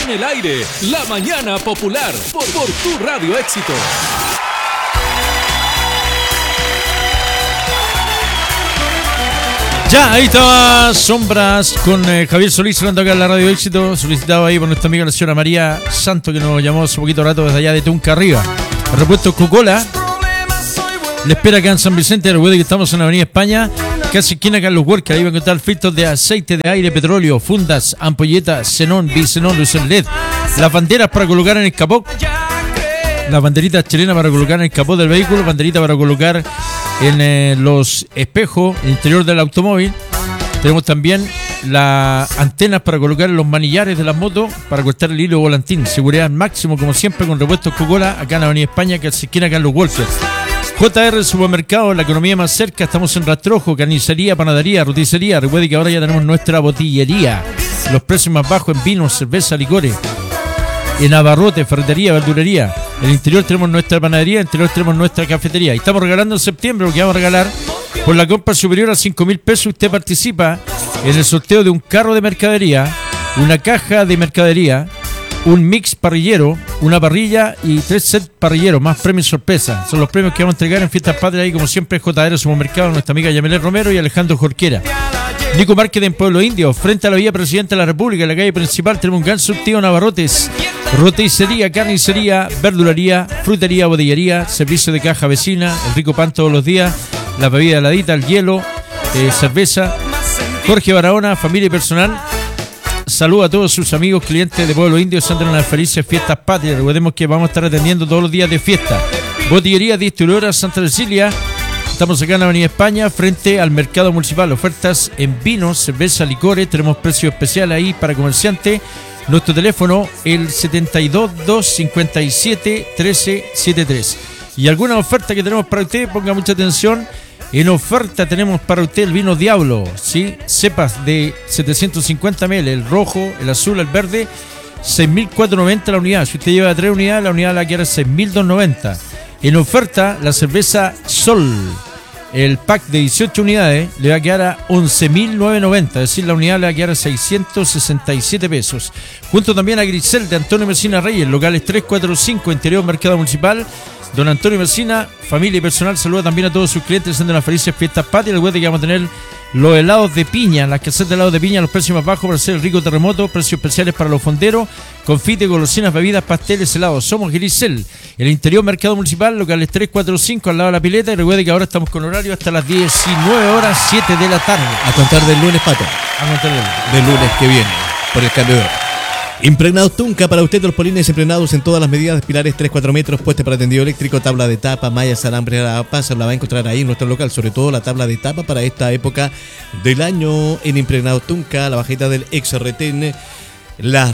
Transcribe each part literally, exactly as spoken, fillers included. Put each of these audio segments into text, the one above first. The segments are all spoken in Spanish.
En el aire, La Mañana Popular, por, por tu Radio Éxito. Ya, ahí estaba Sombras con eh, Javier Solís sonando acá en la Radio Éxito, solicitado ahí por nuestra amiga la señora María Santo, que nos llamó hace poquito rato desde allá de Tunca arriba. El repuesto Coca-Cola le espera acá en San Vicente. Recuerde que estamos en la Avenida España, casi esquina Carlos Huerca. Ahí va a encontrar filtros de aceite, de aire, petróleo, fundas, ampolletas, xenón, bisenón, luces L E D, las banderas para colocar en el capó, las banderitas chilenas para colocar en el capó del vehículo, banderita para colocar en eh, los espejos interior del automóvil. Tenemos también las antenas para colocar en los manillares de las motos, para cortar el hilo volantín. Seguridad al máximo, como siempre, con repuestos Coca-Cola acá en la Avenida España, que se esquina Carlos Walker. J R Supermercado, la economía más cerca. Estamos en Rastrojo, carnicería, panadería, roticería. Recuerde que ahora ya tenemos nuestra botillería. Los precios más bajos en vinos, cerveza, licores. En abarrote, ferretería, verdulería. En el interior tenemos nuestra panadería, en el interior tenemos nuestra cafetería. Y estamos regalando en septiembre, lo que vamos a regalar, por la compra superior a cinco mil pesos, usted participa en el sorteo de un carro de mercadería, una caja de mercadería, un mix parrillero, una parrilla y tres sets parrilleros, más premios sorpresa. Son los premios que vamos a entregar en Fiestas Patrias, ahí como siempre J R Supermercado, nuestra amiga Yamilé Romero y Alejandro Jorquera. Nico Market en Pueblo Indio, frente a la Vía Presidente de la República, en la calle principal, tenemos un gran surtido en abarrotes, roticería, carnicería, verdulería, frutería, botillería, servicio de caja vecina, el rico pan todos los días, la bebida heladita, el hielo, eh, cerveza. Jorge Barahona, familia y personal, saluda a todos sus amigos, clientes de Pueblo Indio, se unas felices Fiestas Patrias. Recordemos que vamos a estar atendiendo todos los días de fiesta. Botillería Distribuidora Santa Cecilia. Estamos acá en la Avenida España, frente al Mercado Municipal. Ofertas en vinos, cerveza, licores. Tenemos precios especiales ahí para comerciantes. Nuestro teléfono, el setenta y dos, dos cincuenta y siete, trece setenta y tres. Y alguna oferta que tenemos para usted, ponga mucha atención. En oferta tenemos para usted el vino Diablo, ¿sí? Cepas de setecientos cincuenta mililitros, el rojo, el azul, el verde, seis mil cuatrocientos noventa la unidad. Si usted lleva tres unidades, la unidad la quiere seis mil doscientos noventa. En oferta, la cerveza Sol, el pack de dieciocho unidades, le va a quedar a once mil novecientos noventa, es decir, la unidad le va a quedar a seiscientos sesenta y siete pesos. Junto también a Grisel de Antonio Mesina Reyes, locales tres cuatro cinco, interior Mercado Municipal. Don Antonio Mesina, familia y personal, saluda también a todos sus clientes, haciendo unas felices Fiestas Patrias. Recuerden que vamos a tener los helados de piña, las casetas de helados de piña, los precios más bajos para hacer el rico terremoto, precios especiales para los fonderos, confite, golosinas, bebidas, pasteles, helados. Somos Grisel, el interior Mercado Municipal, locales tres cuatro cinco, al lado de la pileta. Y recuerden que ahora estamos con horario hasta las diecinueve horas, siete de la tarde. A contar del lunes, Pato. A contar del lunes. Del lunes que viene, por el cambio de hora. Impregnados Tunca, para usted los polines impregnados en todas las medidas, pilares tres cuatro metros, pueste para tendido eléctrico, tabla de tapa, mallas, alambre, pasa, la va a encontrar ahí en nuestro local, sobre todo la tabla de tapa para esta época del año en Impregnados Tunca, la bajita del ex R T N, las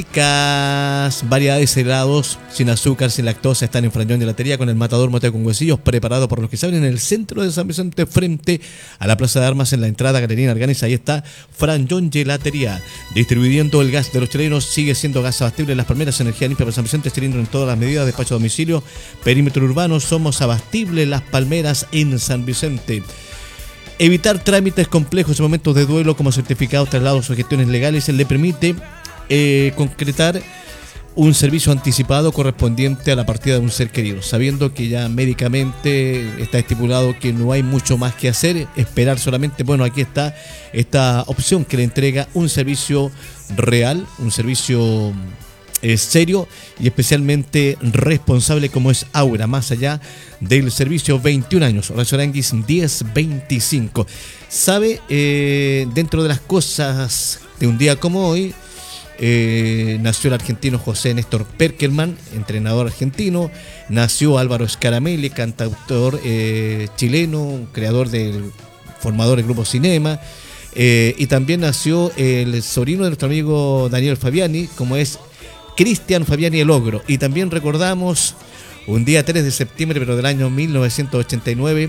ricas variedades de helados sin azúcar, sin lactosa, están en Franjón de Latería con el matador mote con huesillos, preparado por los que saben, en el centro de San Vicente, frente a la Plaza de Armas, en la entrada Galería Arganis. Ahí está Franjón de Latería, distribuyendo el gas de los chilenos. Sigue siendo gas abastible Las Palmeras, energía limpia para San Vicente, cilindro en todas las medidas, despacho a domicilio, perímetro urbano. Somos abastible Las Palmeras en San Vicente. Evitar trámites complejos en momentos de duelo, como certificados, traslados o gestiones legales, le permite Eh, concretar un servicio anticipado correspondiente a la partida de un ser querido, sabiendo que ya médicamente está estipulado que no hay mucho más que hacer, esperar solamente. Bueno, aquí está esta opción que le entrega un servicio real, un servicio eh, serio y especialmente responsable, como es Aura, más allá del servicio. Veintiún años, Horacio Aranguis diez veinticinco. Sabe, eh, dentro de las cosas de un día como hoy, Eh, nació el argentino José Néstor Perkelman, entrenador argentino. Nació Álvaro Scaramelli, cantautor eh, chileno, creador del formador del grupo Cinema. Eh, y también nació el sobrino de nuestro amigo Daniel Fabiani, como es Cristian Fabiani el Ogro. Y también recordamos un día tres de septiembre, pero del año mil novecientos ochenta y nueve,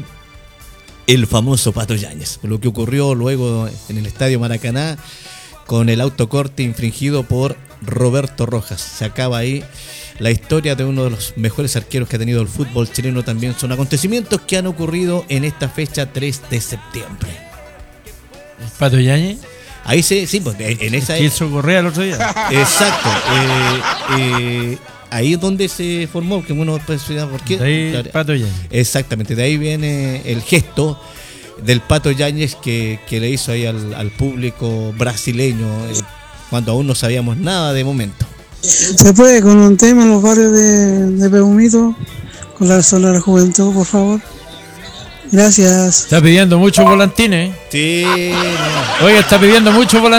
el famoso Pato Yáñez, lo que ocurrió luego en el Estadio Maracaná, con el autocorte infringido por Roberto Rojas. Se acaba ahí la historia de uno de los mejores arqueros que ha tenido el fútbol chileno. También son acontecimientos que han ocurrido en esta fecha tres de septiembre. ¿Pato Yáñez? Ahí se, sí, pues en esa. ¿Quién hizo Correa el otro día? Exacto. Eh, eh, ahí es donde se formó, que uno pues, ¿por qué? De ahí Claro, Pato Yáñez. exactamente, de ahí viene el gesto del Pato Yáñez que, que le hizo ahí al, al público brasileño eh, cuando aún no sabíamos nada de momento. ¿Se puede con un tema en los barrios de, de Peumito? Con la zona de la juventud, por favor. Gracias. Está pidiendo muchos volantines. Sí, no. Oiga, está pidiendo muchos volantines.